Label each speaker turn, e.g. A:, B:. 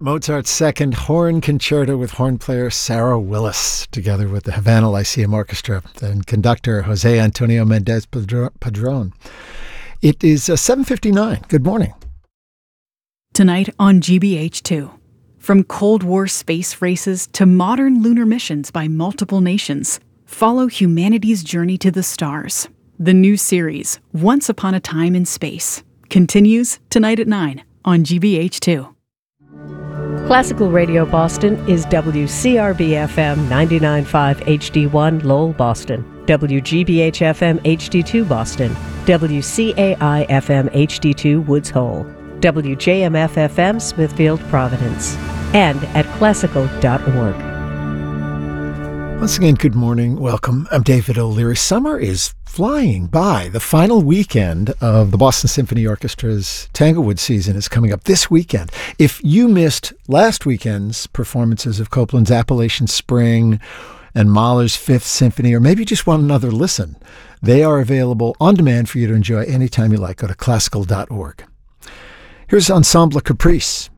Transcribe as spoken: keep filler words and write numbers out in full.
A: Mozart's Second Horn Concerto with horn player Sarah Willis, together with the Havana Lyceum Orchestra and conductor Jose Antonio Mendez Padron. It is uh, seven fifty-nine. Good morning.
B: Tonight on G B H two. From Cold War space races to modern lunar missions by multiple nations, follow humanity's journey to the stars. The new series, Once Upon a Time in Space, continues tonight at nine on G B H two.
C: Classical Radio Boston is W C R B F M ninety-nine point five H D one Lowell, Boston, W G B H F M H D two Boston, W C A I F M H D two Woods Hole, W J M F F M Smithfield, Providence, and at classical dot org.
A: Once again, good morning. Welcome. I'm David O'Leary. Summer is flying by. The final weekend of the Boston Symphony Orchestra's Tanglewood season is coming up this weekend. If you missed last weekend's performances of Copland's Appalachian Spring and Mahler's Fifth Symphony, or maybe you just want another listen, they are available on demand for you to enjoy anytime you like. Go to classical dot org. Here's Ensemble Caprice.